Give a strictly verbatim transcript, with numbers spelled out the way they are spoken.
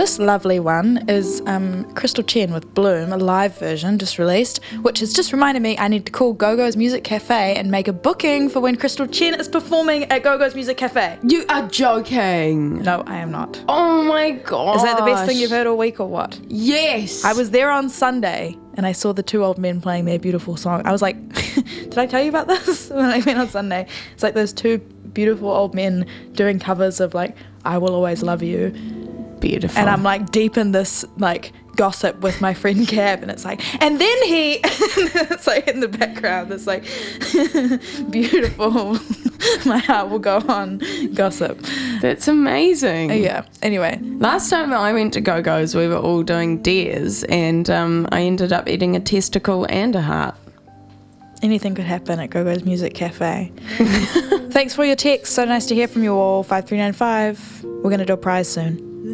This lovely one is um, Crystal Chen with Bloom, a live version just released, which has just reminded me I need to call Go-Go's Music Cafe and make a booking for when Crystal Chen is performing at Go-Go's Music Cafe. You are joking. No, I am not. Oh my god. Is that the best thing you've heard all week or what? Yes. I was there on Sunday and I saw the two old men playing their beautiful song. I was like, did I tell you about this? When I went on Sunday. It's like those two beautiful old men doing covers of like, I Will Always Love You. Beautiful. And I'm like deep in this like gossip with my friend Cab, and it's like, and then he, it's like in the background, it's like beautiful, my heart will go on gossip. That's amazing. Yeah. Anyway, last time I went to Go-Go's, we were all doing dares, and um, I ended up eating a testicle and a heart. Anything could happen at Go-Go's Music Cafe. Thanks for your text. So nice to hear from you all. five three nine five. We're going to do a prize soon.